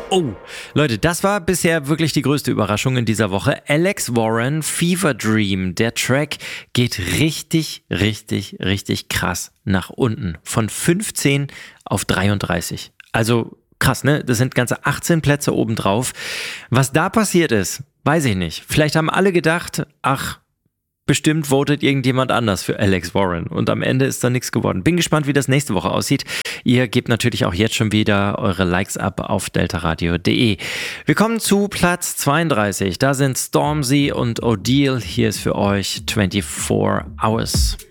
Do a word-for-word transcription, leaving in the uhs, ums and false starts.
Oh, Leute, das war bisher wirklich die größte Überraschung in dieser Woche. Alex Warren, Fever Dream. Der Track geht richtig, richtig, richtig krass nach unten. Von fünfzehn auf dreiunddreißig. Also krass, ne? Das sind ganze achtzehn Plätze obendrauf. Was da passiert ist, weiß ich nicht. Vielleicht haben alle gedacht, ach, bestimmt votet irgendjemand anders für Alex Warren und am Ende ist da nichts geworden. Bin gespannt, wie das nächste Woche aussieht. Ihr gebt natürlich auch jetzt schon wieder eure Likes ab auf deltaradio punkt de. Wir kommen zu Platz zweiunddreißig. Da sind Stormzy und Odile. Hier ist für euch vierundzwanzig Hours.